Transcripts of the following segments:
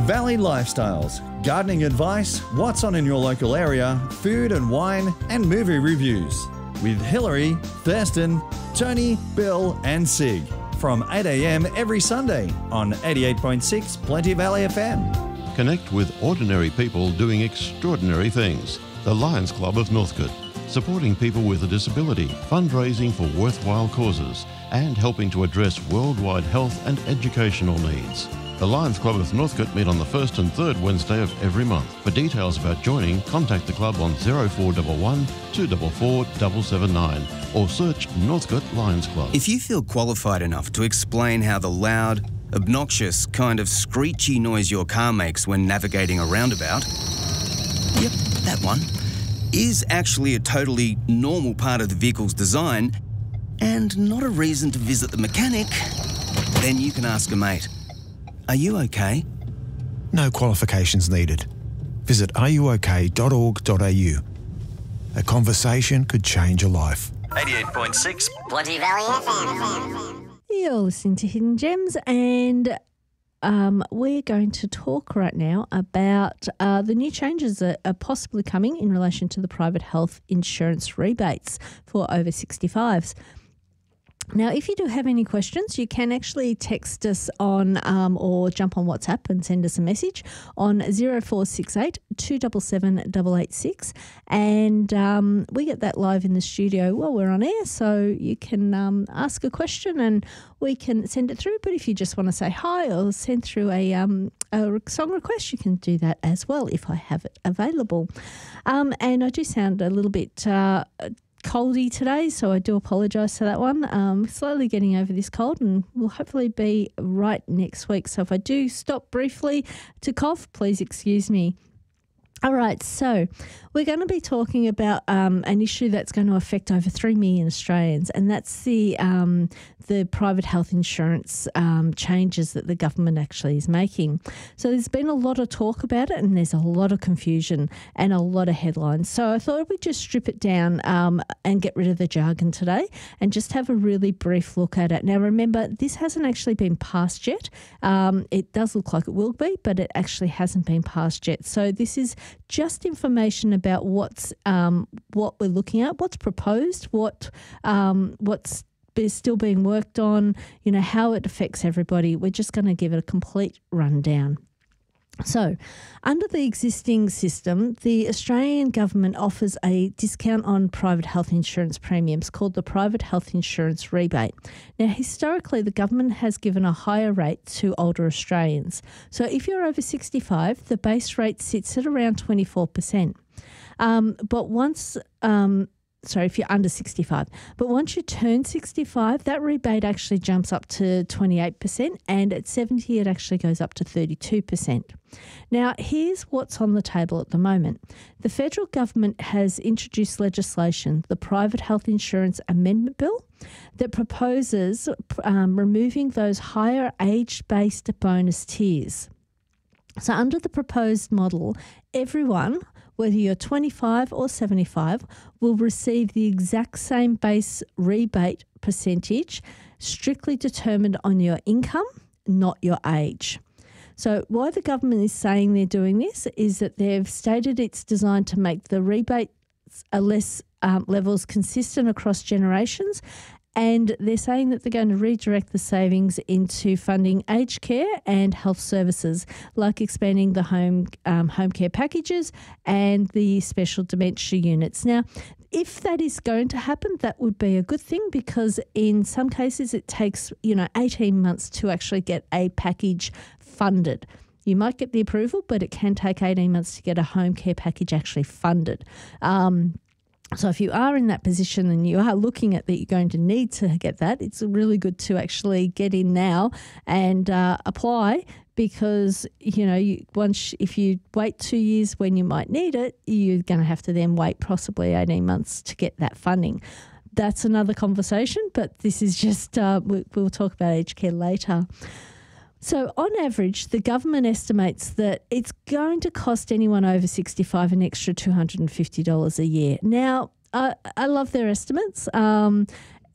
Valley Lifestyles, gardening advice, what's on in your local area, food and wine, and movie reviews. With Hillary, Thurston, Tony, Bill, and Sig. From 8 a.m. every Sunday on 88.6 Plenty Valley FM. Connect with ordinary people doing extraordinary things. The Lions Club of Northcote, supporting people with a disability, fundraising for worthwhile causes, and helping to address worldwide health and educational needs. The Lions Club of Northcote meet on the first and third Wednesday of every month. For details about joining, contact the club on 0411 244 779 or search Northcote Lions Club. If you feel qualified enough to explain how the loud, obnoxious, kind of screechy noise your car makes when navigating a roundabout, yep, that one, is actually a totally normal part of the vehicle's design and not a reason to visit the mechanic, then you can ask a mate. Are you okay? No qualifications needed. Visit areyook.org.au. A conversation could change a life. 88.6 Plenty Valley FM. You're listening to Hidden Gems, and we're going to talk right now about the new changes that are possibly coming in relation to the private health insurance rebates for over 65s. Now, if you do have any questions, you can actually text us on or jump on WhatsApp and send us a message on 0468 277 886, and we get that live in the studio while we're on air, so you can ask a question and we can send it through. But if you just want to say hi or send through a song request, you can do that as well if I have it available. And I do sound a little bit coldy today, so I do apologise for that one. Slowly getting over this cold, and we'll hopefully be right next week. So if I do stop briefly to cough, please excuse me. All right, so we're going to be talking about an issue that's going to affect over 3 million Australians, and that's the private health insurance changes that the government actually is making. So there's been a lot of talk about it, and there's a lot of confusion and a lot of headlines. So I thought we'd just strip it down and get rid of the jargon today and just have a really brief look at it. Now, remember, this hasn't actually been passed yet. It does look like it will be, but it actually hasn't been passed yet. So this is just information about what we're looking at, what's proposed, what's still being worked on, how it affects everybody. We're just going to give it a complete rundown. So, under the existing system, the Australian government offers a discount on private health insurance premiums called the Private Health Insurance Rebate. Now, historically, the government has given a higher rate to older Australians. So, if you're over 65, the base rate sits at around 24%. If you're under 65. But once you turn 65, that rebate actually jumps up to 28%, and at 70, it actually goes up to 32%. Now, here's what's on the table at the moment. The federal government has introduced legislation, the Private Health Insurance Amendment Bill, that proposes removing those higher age-based bonus tiers. So under the proposed model, everyone, whether you're 25 or 75, will receive the exact same base rebate percentage, strictly determined on your income, not your age. So why the government is saying they're doing this is that they've stated it's designed to make the rebate levels consistent across generations, and they're saying that they're going to redirect the savings into funding aged care and health services, like expanding the home care packages and the special dementia units. Now, if that is going to happen, that would be a good thing, because in some cases it takes 18 months to actually get a package funded. You might get the approval, but it can take 18 months to get a home care package actually funded. So if you are in that position and you are looking at that you're going to need to get that, it's really good to actually get in now and apply, because, if you wait 2 years when you might need it, you're going to have to then wait possibly 18 months to get that funding. That's another conversation, but this is just, we'll talk about aged care later. So on average, the government estimates that it's going to cost anyone over 65 an extra $250 a year. Now, I love their estimates.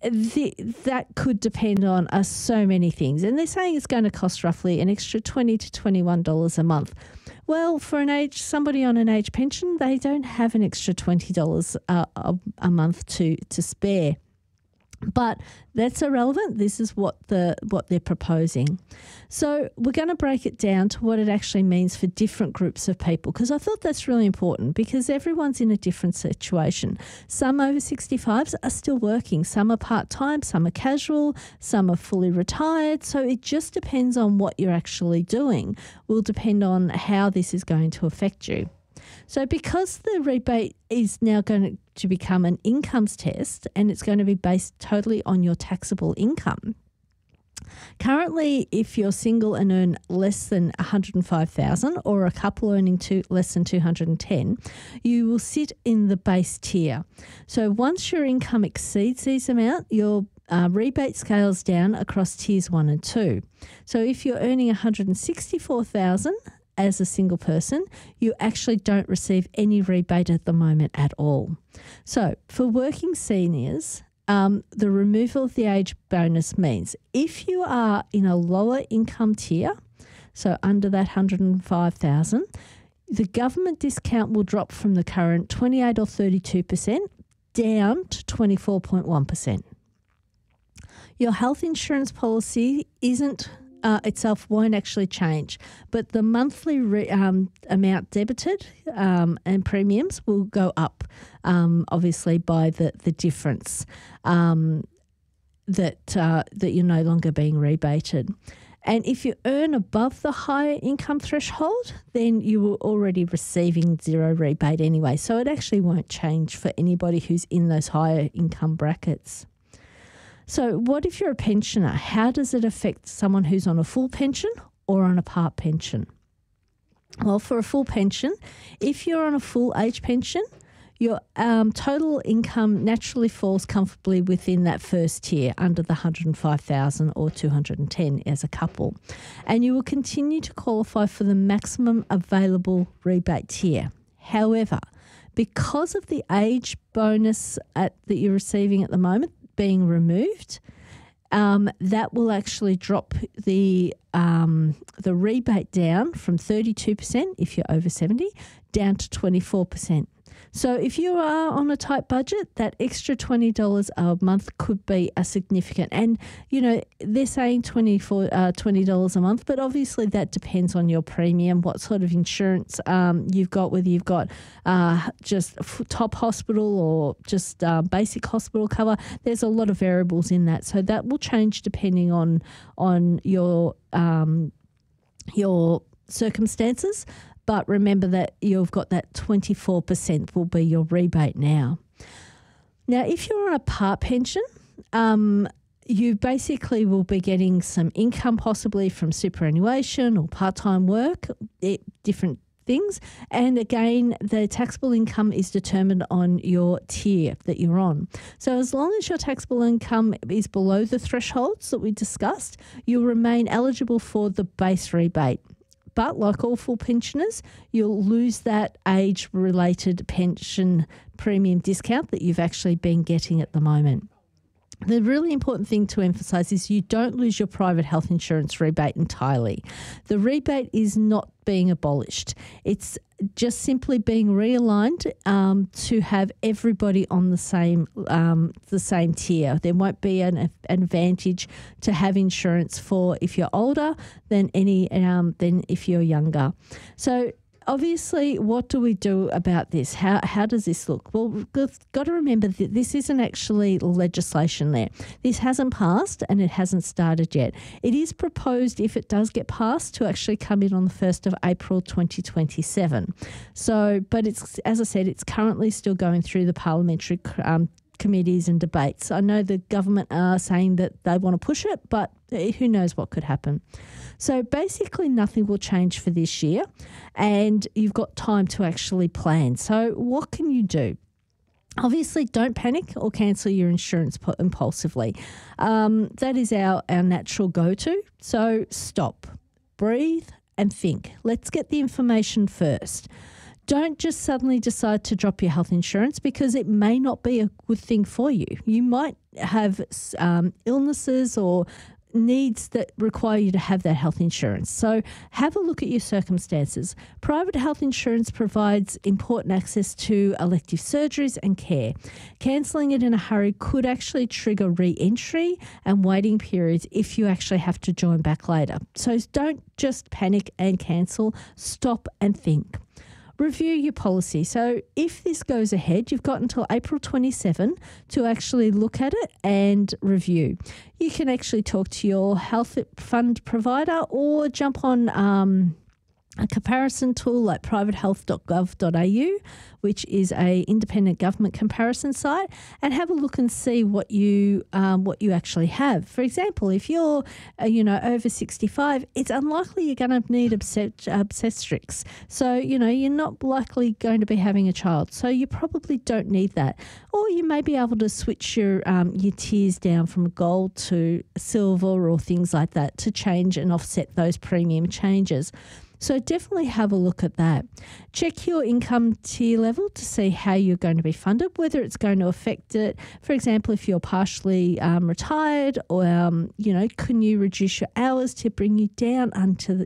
that could depend on so many things. And they're saying it's going to cost roughly an extra $20 to $21 a month. Well, for somebody on an age pension, they don't have an extra $20 a month to spare. But that's irrelevant. This is what they're proposing. So we're going to break it down to what it actually means for different groups of people, because I thought that's really important, because everyone's in a different situation. Some over 65s are still working. Some are part-time, some are casual, some are fully retired. So it just depends on what you're actually doing. Will depend on how this is going to affect you. So because the rebate is now going to become an incomes test, and it's going to be based totally on your taxable income. Currently, if you're single and earn less than $105,000 or a couple earning less than $210,000, you will sit in the base tier. So once your income exceeds these amount, your rebate scales down across tiers 1 and 2. So if you're earning $164,000 as a single person, you actually don't receive any rebate at the moment at all. So for working seniors, the removal of the age bonus means if you are in a lower income tier, so under that $105,000, the government discount will drop from the current 28 or 32% down to 24.1%. Your health insurance policy itself won't actually change, but the monthly amount debited and premiums will go up, obviously by the difference that you're no longer being rebated. And if you earn above the higher income threshold, then you were already receiving zero rebate anyway. So it actually won't change for anybody who's in those higher income brackets. So what if you're a pensioner? How does it affect someone who's on a full pension or on a part pension? Well, for a full pension, if you're on a full age pension, your total income naturally falls comfortably within that first tier under the $105,000 or $210,000 as a couple. And you will continue to qualify for the maximum available rebate tier. However, because of the age bonus that you're receiving at the moment being removed, that will actually drop the rebate down from 32% if you're over 70 down to 24%. So if you are on a tight budget, that extra $20 a month could be a significant. And, they're saying $20 a month, but obviously that depends on your premium, what sort of insurance you've got, whether you've got just top hospital or just basic hospital cover. There's a lot of variables in that. So that will change depending on your circumstances. But remember that you've got that 24% will be your rebate now. Now, if you're on a part pension, you basically will be getting some income possibly from superannuation or part-time work, different things. And again, the taxable income is determined on your tier that you're on. So as long as your taxable income is below the thresholds that we discussed, you'll remain eligible for the base rebate. But like all full pensioners, you'll lose that age-related pension premium discount that you've actually been getting at the moment. The really important thing to emphasise is you don't lose your private health insurance rebate entirely. The rebate is not being abolished. It's just simply being realigned to have everybody on the same tier. There won't be an advantage to have insurance for if you're older than if you're younger. So obviously, what do we do about this? How does this look? Well, we've got to remember that this isn't actually legislation there. This hasn't passed and it hasn't started yet. It is proposed, if it does get passed, to actually come in on the 1st of April 2027. So, but it's, as I said, it's currently still going through the parliamentary committees and debates. I know the government are saying that they want to push it, but who knows what could happen. So basically nothing will change for this year and you've got time to actually plan. So what can you do? Obviously, don't panic or cancel your insurance impulsively. That is our natural go-to. So stop, breathe and think. Let's get the information first. Don't just suddenly decide to drop your health insurance because it may not be a good thing for you. You might have illnesses or needs that require you to have that health insurance. So have a look at your circumstances. Private health insurance provides important access to elective surgeries and care. Cancelling it in a hurry could actually trigger re-entry and waiting periods if you actually have to join back later. So don't just panic and cancel. Stop and think. Review your policy. So if this goes ahead, you've got until April 27 to actually look at it and review. You can actually talk to your health fund provider or jump on a comparison tool like privatehealth.gov.au, which is a independent government comparison site, and have a look and see what you actually have. For example, if you're over 65, it's unlikely you're going to need obstetrics. So you're not likely going to be having a child, so you probably don't need that. Or you may be able to switch your tiers down from gold to silver or things like that to change and offset those premium changes. So definitely have a look at that. Check your income tier level to see how you're going to be funded, whether it's going to affect it. For example, if you're partially retired, or can you reduce your hours to bring you down into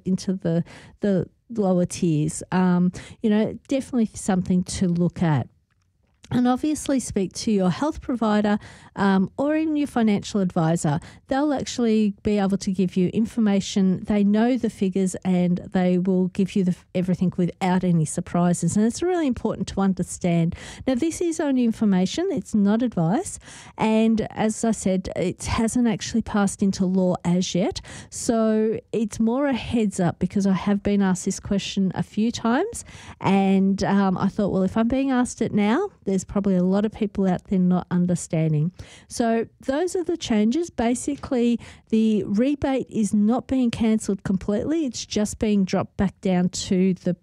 the lower tiers? Definitely something to look at. And obviously speak to your health provider or even your financial advisor. They'll actually be able to give you information. They know the figures and they will give you everything without any surprises. And it's really important to understand. Now, this is only information. It's not advice. And as I said, it hasn't actually passed into law as yet. So it's more a heads up because I have been asked this question a few times. And I thought, well, if I'm being asked it now, there's probably a lot of people out there not understanding. So those are the changes. Basically, the rebate is not being cancelled completely. It's just being dropped back down to the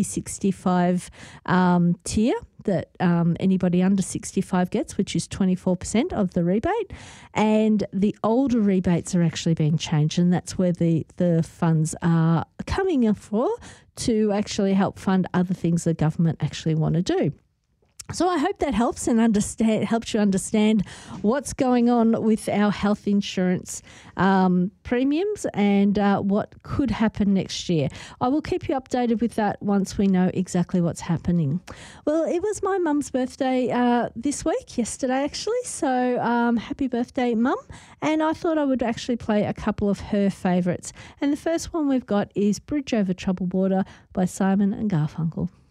pre-65 tier that anybody under 65 gets, which is 24% of the rebate. And the older rebates are actually being changed, and that's where the funds are coming in for, to actually help fund other things the government actually want to do. So I hope that helps and helps you understand what's going on with our health insurance premiums and what could happen next year. I will keep you updated with that once we know exactly what's happening. Well, it was my mum's birthday yesterday actually. So happy birthday, Mum. And I thought I would actually play a couple of her favourites. And the first one we've got is Bridge Over Troubled Water by Simon and Garfunkel.